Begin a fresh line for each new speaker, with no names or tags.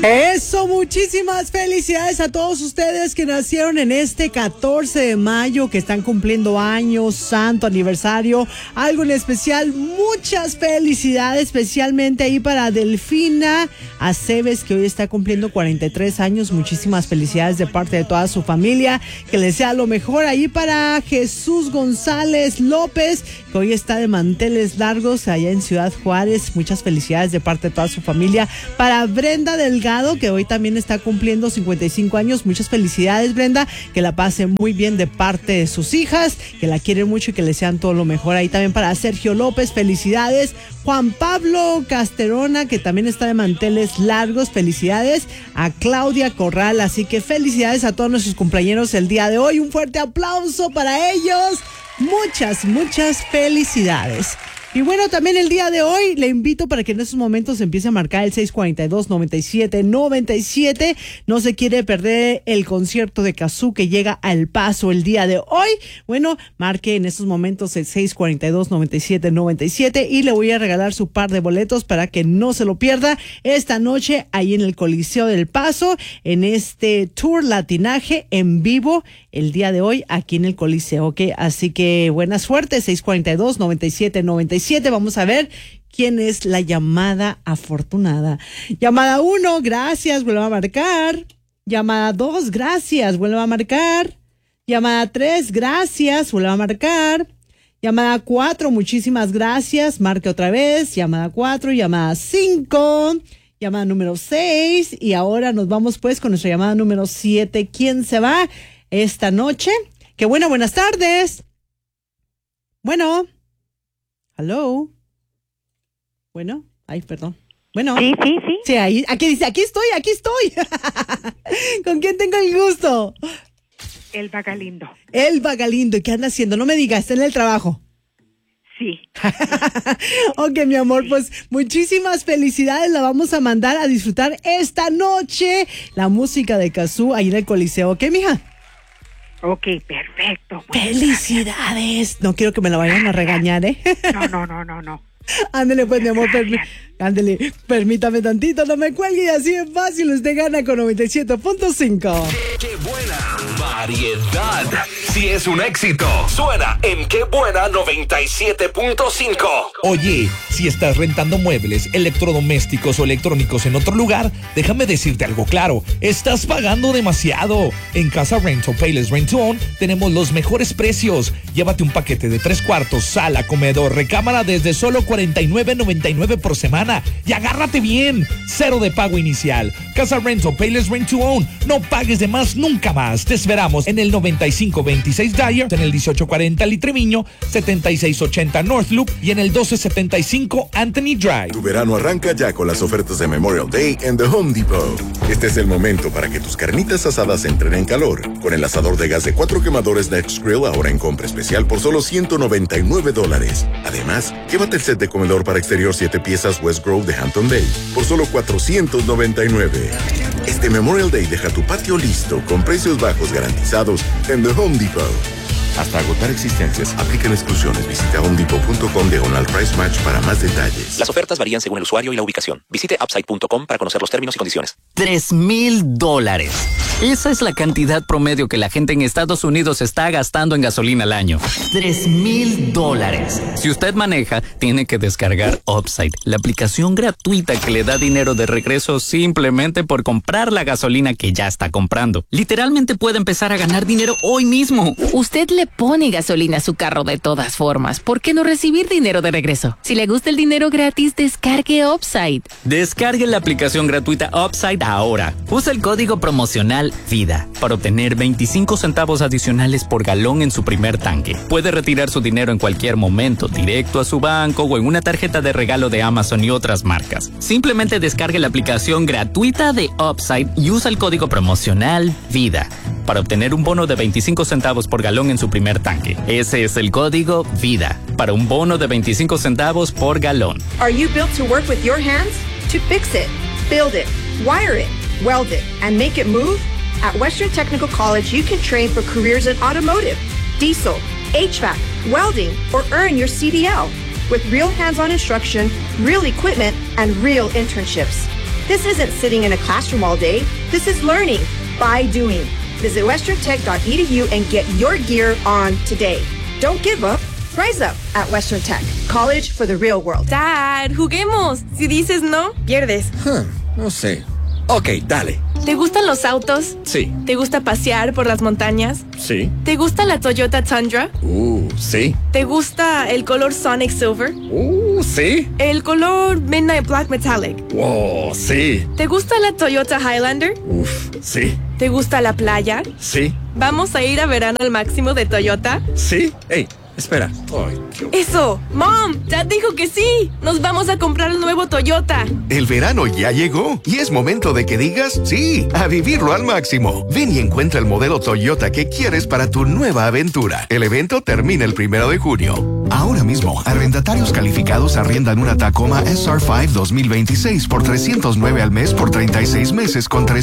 Eso, muchísimas felicidades a todos ustedes que nacieron en este 14 de mayo, que están cumpliendo años, santo aniversario, algo en especial. Muchas felicidades, especialmente ahí para Delfina Aceves, que hoy está cumpliendo 43 años. Muchísimas felicidades de parte de toda su familia, que les sea lo mejor. Ahí para Jesús González López, que hoy está de manteles largos allá en Ciudad Juárez. Muchas felicidades de parte de toda su familia. Para Brenda Delgado, que hoy también está cumpliendo 55 años. Muchas felicidades, Brenda, que la pase muy bien de parte de sus hijas, que la quieren mucho y que le sean todo lo mejor. Ahí también para Sergio López, felicidades. Juan Pablo Casterona, que también está de manteles largos, felicidades. A Claudia Corral, así que felicidades a todos nuestros cumpleaños el día de hoy. Un fuerte aplauso para ellos. Muchas felicidades. Y bueno, también el día de hoy le invito para que en estos momentos empiece a marcar el 642-9797. No se quiere perder el concierto de Cazzu que llega a El Paso el día de hoy. Bueno, marque en estos momentos el 642-9797 y le voy a regalar su par de boletos para que no se lo pierda esta noche ahí en el Coliseo del Paso, en este tour latinaje en vivo el día de hoy aquí en el Coliseo, ¿ok? Así que buena suerte, 642-9797. Vamos a ver quién es la llamada afortunada. Llamada 1, gracias, vuelva a marcar. Llamada 2, gracias, vuelva a marcar. Llamada 3, gracias, vuelva a marcar. Llamada 4, muchísimas gracias, marque otra vez. Llamada 4, llamada 5, llamada número 6. Y ahora nos vamos pues con nuestra llamada número 7. ¿Quién se va esta noche? Qué bueno, buenas tardes. Bueno. Hello. Bueno, ay, perdón. Bueno.
Sí.
Sí, ahí, aquí dice, aquí estoy. ¿Con quién tengo el gusto?
Elba Galindo.
Elba Galindo, ¿y qué anda haciendo? No me digas, está en el trabajo.
Sí.
Ok, mi amor, pues muchísimas felicidades. La vamos a mandar a disfrutar esta noche la música de Cazzu ahí en el Coliseo. ¿Ok, mija?
Ok, perfecto.
Bueno, ¡felicidades! No quiero que me la vayan a regañar, ¿eh?
No.
Ándele, pues, mi amor, ándele, permítame tantito, no me cuelgue y así es fácil, usted gana con 97.5.
¡Qué buena variedad! Si es un éxito, suena en ¡Qué buena 97.5!
Oye, si estás rentando muebles, electrodomésticos o electrónicos en otro lugar, déjame decirte algo claro, estás pagando demasiado. En Casa Rental Payless Rent to Own tenemos los mejores precios. Llévate un paquete de 3 cuartos, sala, comedor, recámara desde solo $49.99 por semana y agárrate bien, 0 de pago inicial. Casa Rental Payless Rent to Own, no pagues de más nunca más. Te esperamos en el 9526 Dyer, en el 1840 Litremiño, 7680 North Loop y en el 1275 Anthony Drive.
Tu verano arranca ya con las ofertas de Memorial Day en The Home Depot. Este es el momento para que tus carnitas asadas entren en calor. Con el asador de gas de 4 quemadores Next Grill ahora en compra especial por solo $199. Además, llévate el set de comedor para exterior 7 piezas West Grove de Hampton Bay por solo $499. Este Memorial Day deja tu patio listo con precios bajos garantizados en The Home Depot. Hasta agotar existencias, aplican exclusiones. Visita homedepot.com/price match para más detalles.
Las ofertas varían según el usuario y la ubicación. Visite upside.com para conocer los términos y condiciones.
$3,000. Esa es la cantidad promedio que la gente en Estados Unidos está gastando en gasolina al año. $3,000. Si usted maneja, tiene que descargar Upside, la aplicación gratuita que le da dinero de regreso simplemente por comprar la gasolina que ya está comprando. Literalmente puede empezar a ganar dinero hoy mismo.
Usted le pone gasolina a su carro de todas formas. ¿Por qué no recibir dinero de regreso? Si le gusta el dinero gratis, descargue Upside.
Descargue la aplicación gratuita Upside ahora. Usa el código promocional VIDA para obtener 25 centavos adicionales por galón en su primer tanque. Puede retirar su dinero en cualquier momento, directo a su banco o en una tarjeta de regalo de Amazon y otras marcas. Simplemente descargue la aplicación gratuita de Upside y usa el código promocional VIDA para obtener un bono de 25 centavos por galón en su primer tanque. Ese es el código VIDA para un bono de 25 centavos por galón.
Are you built to work with your hands? To fix it, build it, wire it, weld it, and make it move? At Western Technical College, you can train for careers in automotive, diesel, HVAC, welding, or earn your CDL with real hands-on instruction, real equipment, and real internships. This isn't sitting in a classroom all day. This is learning by doing. Visit westerntech.edu and get your gear on today. Don't give up. Rise up at Western Tech. College for the real world.
Dad, juguemos. Si dices no, pierdes.
No sé. Ok, dale.
¿Te gustan los autos?
Sí.
¿Te gusta pasear por las montañas?
Sí.
¿Te gusta la Toyota Tundra?
Sí.
¿Te gusta el color Sonic Silver?
Sí.
¿El color Midnight Black Metallic?
Wow, sí.
¿Te gusta la Toyota Highlander?
Sí.
¿Te gusta la playa?
Sí.
¿Vamos a ir a verano al máximo de Toyota?
Sí. Hey, espera. Ay,
¡Eso! ¡Mom! ¡Dad dijo que sí! ¡Nos vamos a comprar el nuevo Toyota!
El verano ya llegó y es momento de que digas sí, a vivirlo al máximo. Ven y encuentra el modelo Toyota que quieres para tu nueva aventura. El evento termina el 1 de junio. Ahora mismo, arrendatarios calificados arriendan una Tacoma SR5 2026 por $309 al mes por 36 meses con